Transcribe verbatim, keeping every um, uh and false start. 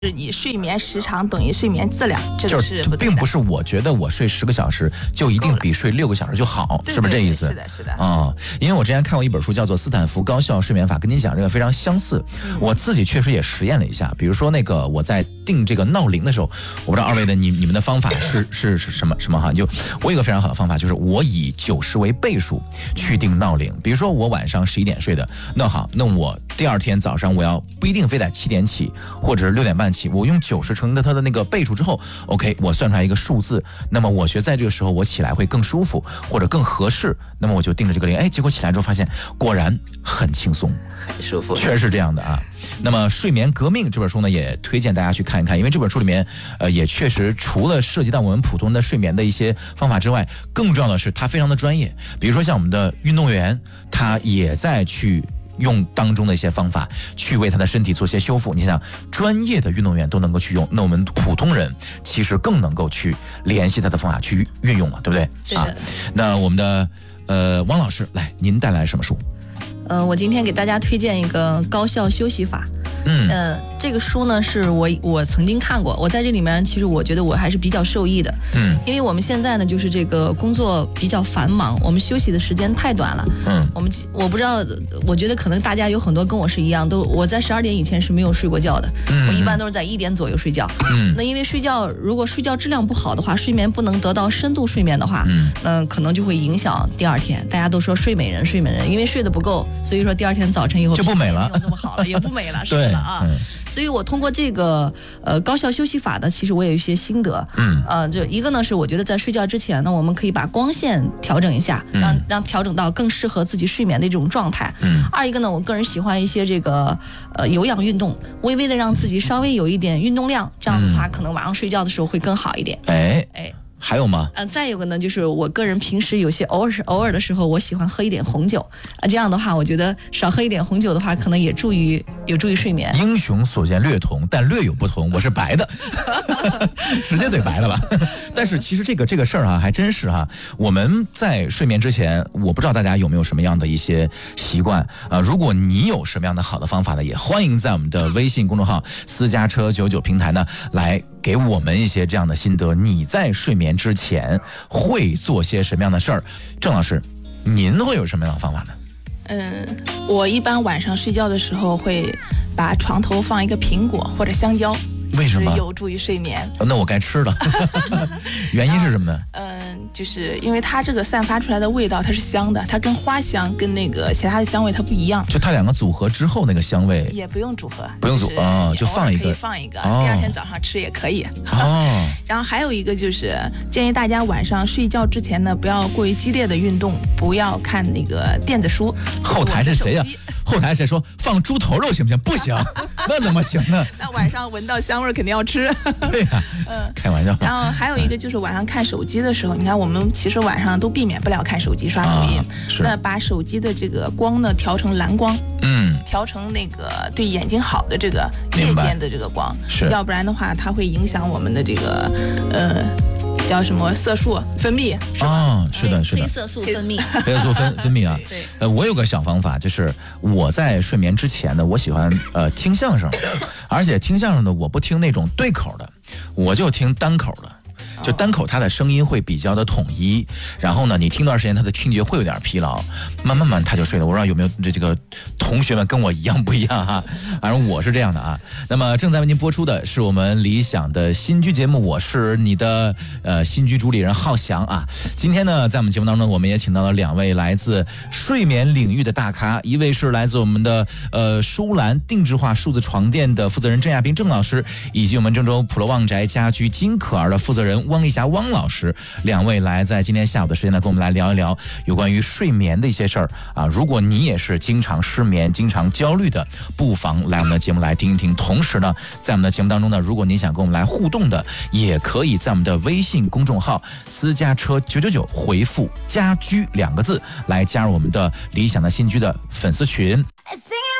是你睡眠时长等于睡眠质量，这个就是不对的。 并不是我觉得我睡十个小时就一定比睡六个小时就好， 对是不是这意思？ 是的，是的。 啊、嗯，因为我之前看过一本书，叫做《斯坦福高效睡眠法》，跟您讲这个非常相似。嗯、我自己确实也实验了一下，比如说那个我在定这个闹铃的时候，我不知道二位的你你们的方法是是是什么什么哈？就我有一个非常好的方法，就是我以九十为倍数去定闹铃。比如说我晚上十一点睡的，那好，那我第二天早上我要不一定非得七点起，或者是六点半起，我用九十乘的它的那个倍数之后 ，OK， 我算出来一个数字，那么我觉得在这个时候我起来会更舒服或者更合适，那么我就定了这个铃，哎，结果起来之后发现果然很轻松， 很舒服， 确实是这样的啊。那么《睡眠革命》这本书呢，也推荐大家去看一看，因为这本书里面，呃，也确实除了涉及到我们普通的睡眠的一些方法之外，更重要的是它非常的专业。比如说像我们的运动员，他也在去用当中的一些方法去为他的身体做些修复。你想，专业的运动员都能够去用，那我们普通人其实更能够去联系他的方法去运用了，对不对？ 对的。 啊，那我们的呃汪老师，来，您带来什么书？ 呃，我今天给大家推荐一个高效休息法。 嗯， 呃，这个书呢是我我曾经看过，我在这里面其实我觉得我还是比较受益的。 嗯， 因为我们现在呢就是这个工作比较繁忙，我们休息的时间太短了。 嗯， 我们我不知道，我觉得可能大家有很多跟我是一样，都我在十二点以前是没有睡过觉的。嗯，我一般都是在一点左右睡觉。嗯，那因为睡觉如果睡觉质量不好的话，睡眠不能得到深度睡眠的话，嗯，那可能就会影响第二天。大家都说睡美人，睡美人，因为睡得不够，所以说第二天早晨以后就不美了， 没有这么好了，也不美了，是的啊。嗯，所以我通过这个呃高效休息法呢，其实我也有一些心得。嗯，呃，就一个呢是我觉得在睡觉之前呢，我们可以把光线调整一下，让让调整到更适合自己睡眠的这种状态。嗯，二一个呢，我个人喜欢一些这个呃有氧运动，微微的让自己稍微有一点运动量，这样子的话，可能晚上睡觉的时候会更好一点。 哎哎。还有吗？ 嗯、呃，再有个呢，就是我个人平时有些偶尔偶尔的时候，我喜欢喝一点红酒啊。这样的话，我觉得少喝一点红酒的话，可能也助于有助于睡眠。 英雄所见略同，但略有不同。我是白的，直接怼白的了。但是其实这个这个事儿啊，还真是哈、啊。我们在睡眠之前，我不知道大家有没有什么样的一些习惯啊？如果你有什么样的好的方法呢，也欢迎在我们的微信公众号私家车九九平台呢来给我们一些这样的心得。你在睡眠之前会做些什么样的事儿？郑老师，您会有什么样的方法呢？ 嗯，我一般晚上睡觉的时候会把床头放一个苹果或者香蕉。 为什么？ 有助于睡眠。 那我该吃了。原因是什么呢？ 嗯，就是因为它这个散发出来的味道它是香的，它跟花香跟那个其他的香味它不一样。 就它两个组合之后那个香味也不用组合， 不用组啊、哦，就放一个， 可以放一个、哦，第二天早上吃也可以。 哦。 然后还有一个就是建议大家晚上睡觉之前呢，不要过于激烈的运动，不要看那个电子书。 后台是谁呀、啊？后台谁说放猪头肉行不行？不行，那怎么行呢？ 那晚上闻到香味肯定要吃。 对呀、啊，嗯，开玩笑。 然后还有一个就是晚上看手机的时候，你看我们其实晚上都避免不了看手机、刷抖音、啊。那把手机的这个光呢调成蓝光，嗯，调成那个对眼睛好的这个夜间的这个光， 是， 要不然的话它会影响我们的这个呃。叫什么色素分泌啊、哦？是的，是的， 黑色素分泌， 黑色素分分泌啊。 对， 呃，我有个小方法，就是我在睡眠之前呢，我喜欢呃听相声，而且听相声呢，我不听那种对口的，我就听单口的。就单口它的声音会比较的统一，然后呢，你听段时间它的听觉会有点疲劳，慢慢慢它就睡了。我不知道有没有这个同学们跟我一样不一样哈？反正我是这样的啊。那么正在为您播出的是我们理想的新居节目，我是你的呃新居主理人浩翔啊。今天呢，在我们节目当中，我们也请到了两位来自睡眠领域的大咖，一位是来自我们的呃舒兰定制化数字床垫的负责人郑亚斌郑老师，以及我们郑州普罗旺宅家居金可儿的负责人汪丽霞汪老师，两位来在今天下午的时间呢，跟我们来聊一聊有关于睡眠的一些事儿啊。如果你也是经常失眠、经常焦虑的，不妨来我们的节目来听一听。同时呢，在我们的节目当中呢，如果您想跟我们来互动的，也可以在我们的微信公众号私家车九九九回复家居两个字来加入我们的理想的新居的粉丝群。